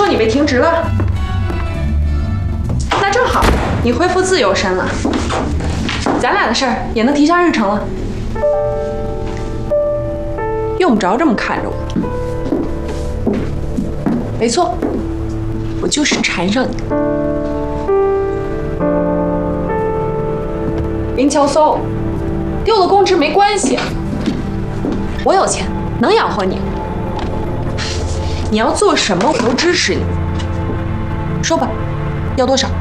你被停职了？那正好，你恢复自由身了，咱俩的事儿也能提上日程了。用不着这么看着我。没错，我就是缠上你。林乔松，丢了公职没关系，我有钱能养活你。你要做什么，我都支持你。说吧，要多少？